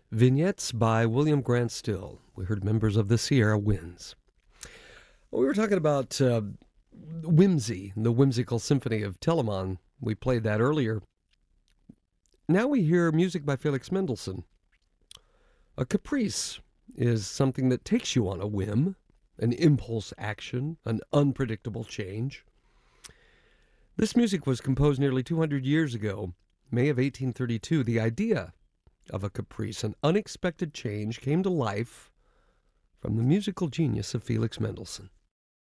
Vignettes by William Grant Still. We heard members of the Sierra Winds. We were talking about Whimsy, the whimsical symphony of Telemann. We played that earlier. Now we hear music by Felix Mendelssohn. A caprice is something that takes you on a whim, an impulse action, an unpredictable change. This music was composed nearly 200 years ago, May of 1832. The idea of a caprice, an unexpected change, came to life from the musical genius of Felix Mendelssohn.